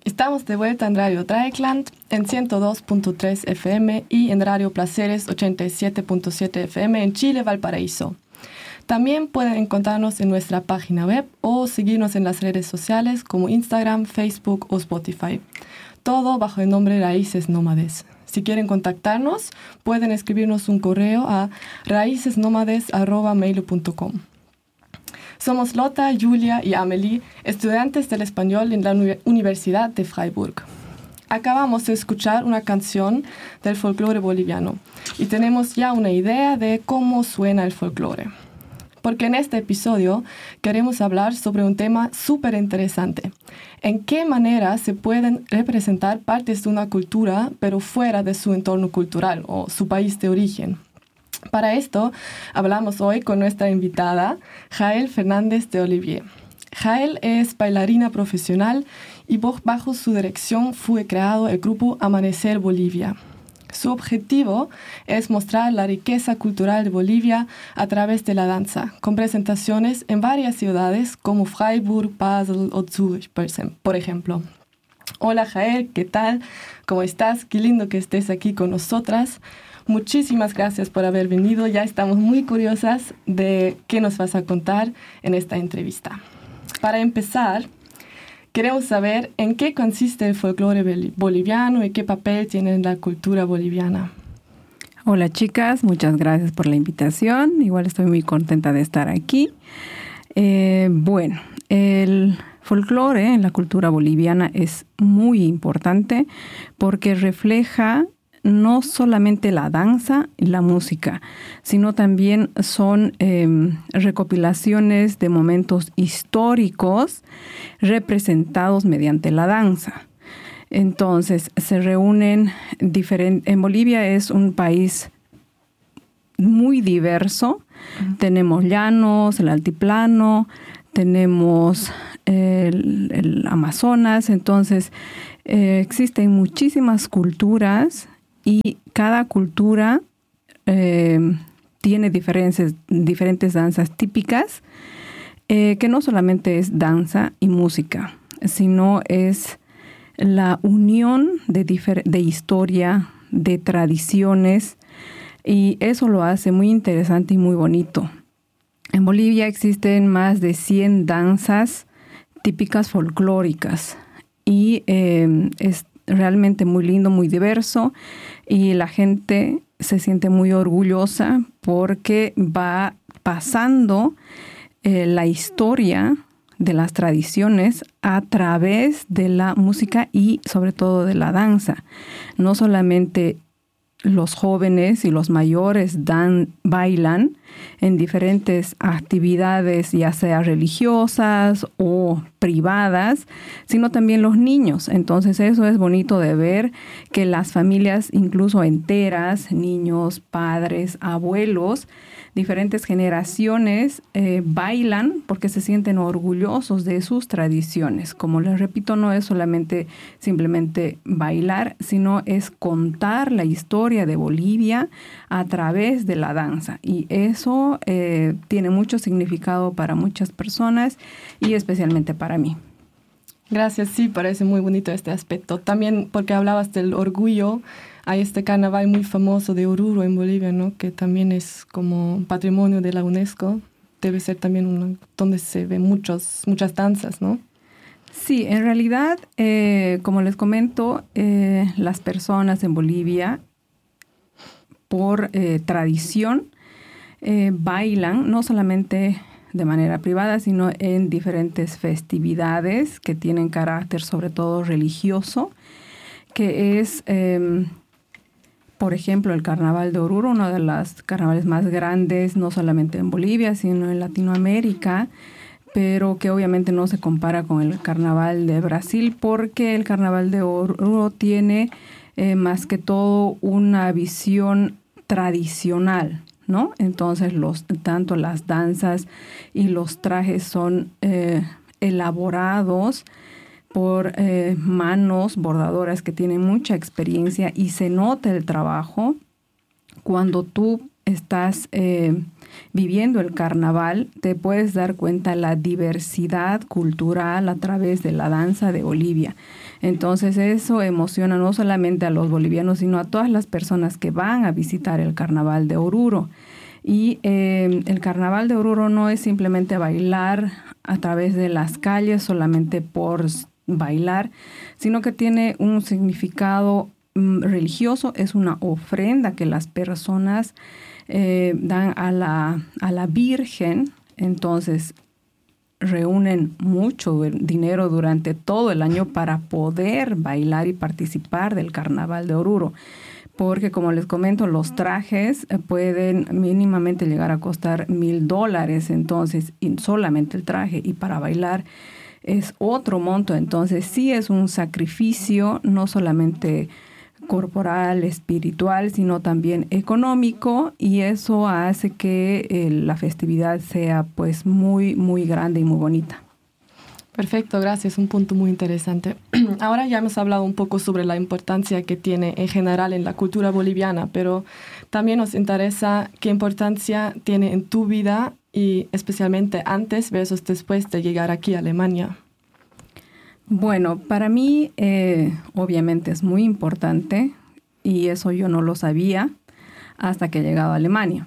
Estamos de vuelta en Radio Dreieckland en 102.3 FM y en Radio Placeres 87.7 FM en Chile, Valparaíso. También pueden encontrarnos en nuestra página web o seguirnos en las redes sociales como Instagram, Facebook o Spotify. Todo bajo el nombre Raíces Nómades. Si quieren contactarnos, pueden escribirnos un correo a raicesnomades@mail.com. Somos Lotta, Julia y Amelie, estudiantes del español en la Universidad de Freiburg. Acabamos de escuchar una canción del folclore boliviano y tenemos ya una idea de cómo suena el folclore. Porque en este episodio queremos hablar sobre un tema súper interesante. ¿En qué manera se pueden representar partes de una cultura, pero fuera de su entorno cultural o su país de origen? Para esto, hablamos hoy con nuestra invitada, Jael Fernández de Olivier. Jael es bailarina profesional y bajo su dirección fue creado el grupo Amanecer Bolivia. Su objetivo es mostrar la riqueza cultural de Bolivia a través de la danza, con presentaciones en varias ciudades como Freiburg, Basel o Zurich, por ejemplo. Hola Jael, ¿qué tal? ¿Cómo estás? Qué lindo que estés aquí con nosotras. Muchísimas gracias por haber venido. Ya estamos muy curiosas de qué nos vas a contar en esta entrevista. Para empezar, queremos saber en qué consiste el folclore boliviano y qué papel tiene en la cultura boliviana. Hola chicas, muchas gracias por la invitación. Igual estoy muy contenta de estar aquí. Bueno, el folclore en la cultura boliviana es muy importante porque refleja no solamente la danza y la música, sino también son recopilaciones de momentos históricos representados mediante la danza. Entonces, se reúnen en Bolivia es un país muy diverso. Tenemos llanos, el altiplano, tenemos el Amazonas. Entonces, existen muchísimas culturas y cada cultura tiene diferentes danzas típicas, que no solamente es danza y música, sino es la unión de historia, de tradiciones, y eso lo hace muy interesante y muy bonito. En Bolivia existen más de 100 danzas típicas folclóricas y es realmente muy lindo, muy diverso, y la gente se siente muy orgullosa porque va pasando la historia de las tradiciones a través de la música y sobre todo de la danza. No solamente los jóvenes y los mayores bailan en diferentes actividades, ya sea religiosas o privadas, sino también los niños. Entonces eso es bonito de ver, que las familias incluso enteras, niños, padres, abuelos, diferentes generaciones bailan porque se sienten orgullosos de sus tradiciones. Como les repito, no es solamente simplemente bailar, sino es contar la historia de Bolivia a través de la danza. Y eso tiene mucho significado para muchas personas y especialmente para mí. Gracias, sí, parece muy bonito este aspecto. También porque hablabas del orgullo, hay este carnaval muy famoso de Oruro en Bolivia, ¿no? Que también es como patrimonio de la UNESCO. Debe ser también donde se ven muchas danzas, ¿no? Sí, en realidad, como les comento, las personas en Bolivia, por tradición, bailan no solamente de manera privada, sino en diferentes festividades que tienen carácter sobre todo religioso, que es, por ejemplo, el Carnaval de Oruro, uno de los carnavales más grandes, no solamente en Bolivia, sino en Latinoamérica, pero que obviamente no se compara con el Carnaval de Brasil, porque el Carnaval de Oruro tiene más que todo una visión tradicional, ¿no? Entonces, tanto las danzas y los trajes son elaborados por manos bordadoras que tienen mucha experiencia y se nota el trabajo cuando tú estás viviendo el carnaval, te puedes dar cuenta de la diversidad cultural a través de la danza de Bolivia. Entonces eso emociona no solamente a los bolivianos, sino a todas las personas que van a visitar el carnaval de Oruro. Y el carnaval de Oruro no es simplemente bailar a través de las calles solamente por bailar, sino que tiene un significado religioso, es una ofrenda que las personas dan a la Virgen. Entonces reúnen mucho dinero durante todo el año para poder bailar y participar del carnaval de Oruro. Porque, como les comento, los trajes pueden mínimamente llegar a costar $1,000, entonces, y solamente el traje, y para bailar es otro monto. Entonces, sí es un sacrificio, no solamente corporal, espiritual, sino también económico, y eso hace que la festividad sea pues muy, muy grande y muy bonita. Perfecto, gracias. Un punto muy interesante. Ahora ya hemos hablado un poco sobre la importancia que tiene en general en la cultura boliviana, pero también nos interesa qué importancia tiene en tu vida y especialmente antes versus después de llegar aquí a Alemania. Bueno, para mí obviamente es muy importante y eso yo no lo sabía hasta que he llegado a Alemania.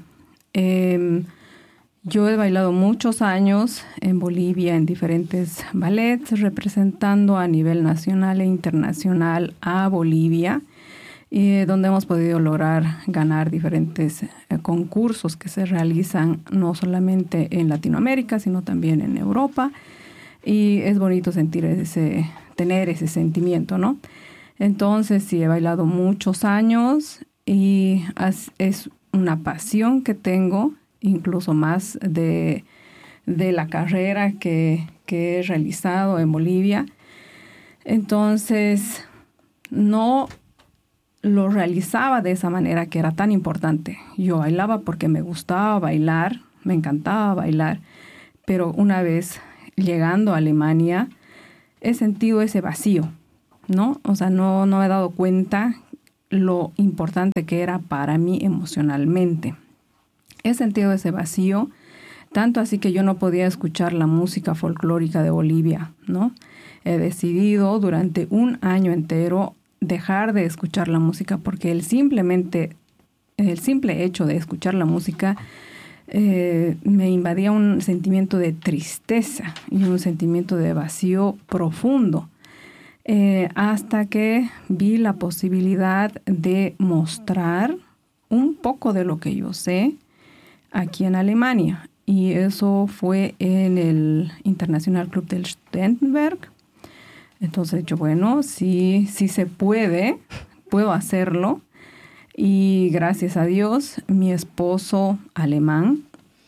Yo he bailado muchos años en Bolivia en diferentes ballets, representando a nivel nacional e internacional a Bolivia, donde hemos podido lograr ganar diferentes concursos que se realizan no solamente en Latinoamérica, sino también en Europa. Y es bonito tener ese sentimiento, ¿no? Entonces, sí, he bailado muchos años y es una pasión que tengo, incluso más de la carrera que he realizado en Bolivia. Entonces, no lo realizaba de esa manera que era tan importante. Yo bailaba porque me gustaba bailar, me encantaba bailar, pero una vez llegando a Alemania he sentido ese vacío, ¿no? O sea, no me he dado cuenta lo importante que era para mí emocionalmente. He sentido ese vacío, tanto así que yo no podía escuchar la música folclórica de Bolivia, ¿no? He decidido durante un año entero dejar de escuchar la música porque el simple hecho de escuchar la música me invadía un sentimiento de tristeza y un sentimiento de vacío profundo. Hasta que vi la posibilidad de mostrar un poco de lo que yo sé aquí en Alemania. Y eso fue en el International Club del Studentenberg. Entonces yo, bueno, sí se puede, puedo hacerlo. Y gracias a Dios, mi esposo alemán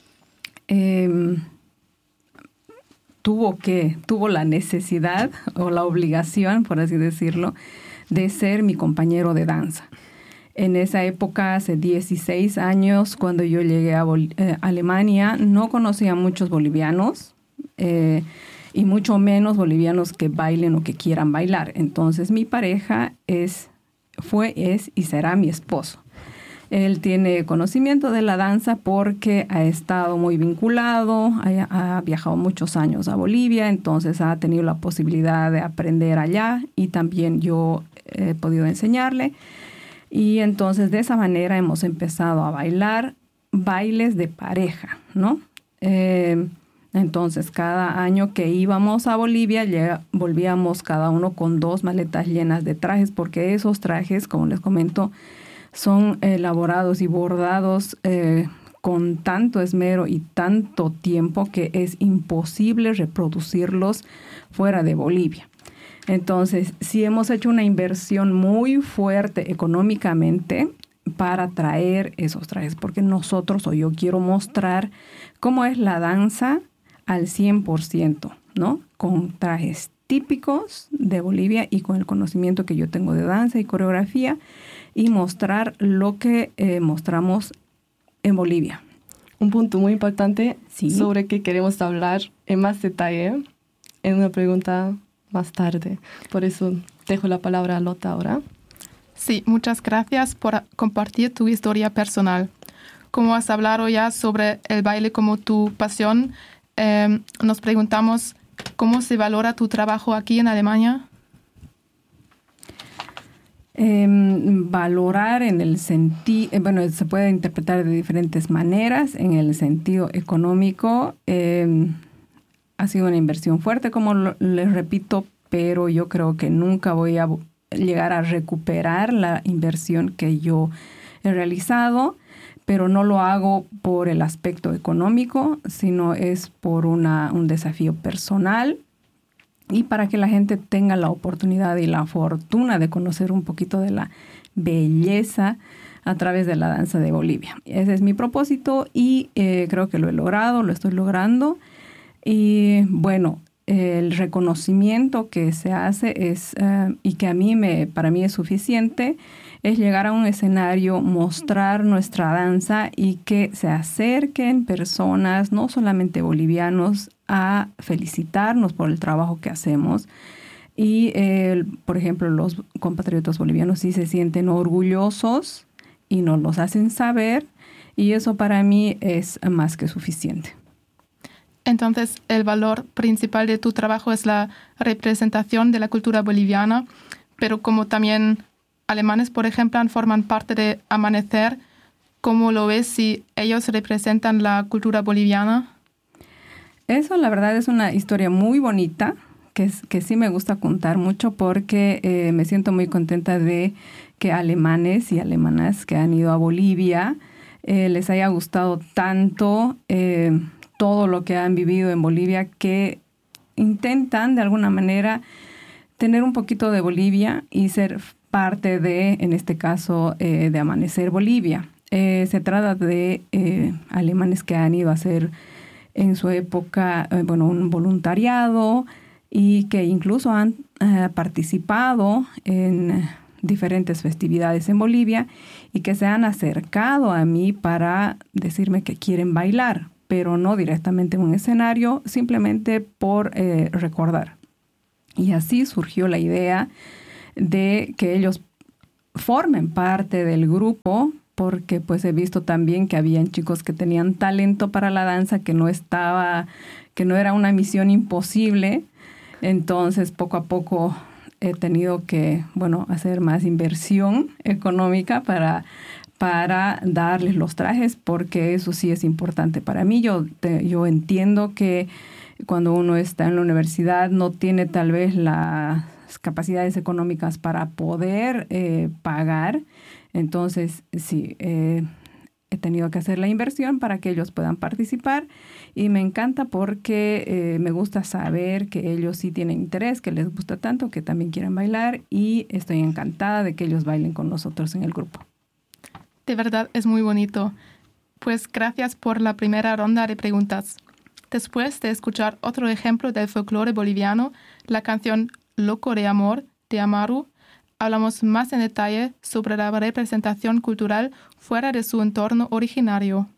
tuvo la necesidad o la obligación, por así decirlo, de ser mi compañero de danza. En esa época, hace 16 años, cuando yo llegué a Alemania, no conocía a muchos bolivianos y mucho menos bolivianos que bailen o que quieran bailar. Entonces, mi pareja es y será mi esposo. Él tiene conocimiento de la danza porque ha estado muy vinculado, ha viajado muchos años a Bolivia, entonces ha tenido la posibilidad de aprender allá y también yo he podido enseñarle. Y entonces de esa manera hemos empezado a bailar bailes de pareja, ¿no? Entonces cada año que íbamos a Bolivia volvíamos cada uno con 2 maletas llenas de trajes, porque esos trajes, como les comento, son elaborados y bordados con tanto esmero y tanto tiempo que es imposible reproducirlos fuera de Bolivia. Entonces, sí hemos hecho una inversión muy fuerte económicamente para traer esos trajes, porque yo quiero mostrar cómo es la danza al 100%, ¿no? Con trajes típicos de Bolivia y con el conocimiento que yo tengo de danza y coreografía, y mostrar lo que mostramos en Bolivia. Un punto muy importante sí, sobre que queremos hablar en más detalle en una pregunta más tarde. Por eso dejo la palabra a Lotta ahora. Sí, muchas gracias por compartir tu historia personal. como has hablado ya sobre el baile como tu pasión, nos preguntamos cómo se valora tu trabajo aquí en Alemania. Valorar en el sentido, bueno, se puede interpretar de diferentes maneras. En el sentido económico, ha sido una inversión fuerte, como les repito, pero yo creo que nunca voy a llegar a recuperar la inversión que yo he realizado, pero no lo hago por el aspecto económico, sino es por un desafío personal y para que la gente tenga la oportunidad y la fortuna de conocer un poquito de la belleza a través de la danza de Bolivia. Ese es mi propósito y creo que lo he logrado, lo estoy logrando. Y bueno, el reconocimiento que se hace es, y que para mí es suficiente, es llegar a un escenario, mostrar nuestra danza y que se acerquen personas, no solamente bolivianos, a felicitarnos por el trabajo que hacemos. Y, por ejemplo, los compatriotas bolivianos sí se sienten orgullosos y nos los hacen saber, y eso para mí es más que suficiente. Entonces, el valor principal de tu trabajo es la representación de la cultura boliviana, pero como también alemanes, por ejemplo, forman parte de Amanecer, ¿cómo lo ves si ellos representan la cultura boliviana? Eso, la verdad, es una historia muy bonita, que sí me gusta contar mucho porque me siento muy contenta de que alemanes y alemanas que han ido a Bolivia les haya gustado tanto todo lo que han vivido en Bolivia, que intentan de alguna manera tener un poquito de Bolivia y ser parte de, en este caso, de Amanecer Bolivia. Se trata de alemanes que han ido a hacer en su época, un voluntariado y que incluso han participado en diferentes festividades en Bolivia y que se han acercado a mí para decirme que quieren bailar, pero no directamente en un escenario, simplemente por recordar. Y así surgió la idea de que ellos formen parte del grupo, porque pues he visto también que habían chicos que tenían talento para la danza, que no era una misión imposible. Entonces, poco a poco he tenido que, hacer más inversión económica para darles los trajes, porque eso sí es importante para mí. Yo entiendo que cuando uno está en la universidad no tiene tal vez las capacidades económicas para poder pagar. Entonces, sí, he tenido que hacer la inversión para que ellos puedan participar y me encanta porque me gusta saber que ellos sí tienen interés, que les gusta tanto, que también quieren bailar, y estoy encantada de que ellos bailen con nosotros en el grupo. De verdad es muy bonito. Pues gracias por la primera ronda de preguntas. Después de escuchar otro ejemplo del folclore boliviano, la canción Loco de Amor de Amaru, hablamos más en detalle sobre la representación cultural fuera de su entorno originario.